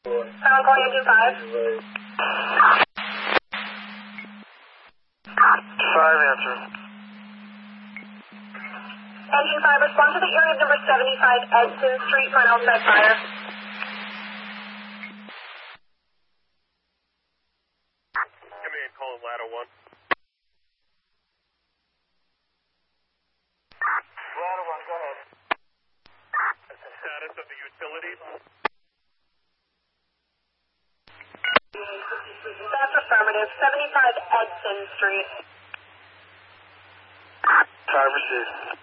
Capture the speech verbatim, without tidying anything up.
Sound calling engine five. Five answer. Engine five, respond to the area of number seventy-five Edson Street for an outside fire. Command, call it ladder one. Ladder one, go ahead. What's the status of the utilities? That's affirmative. seventy-five Edson Street. Five received.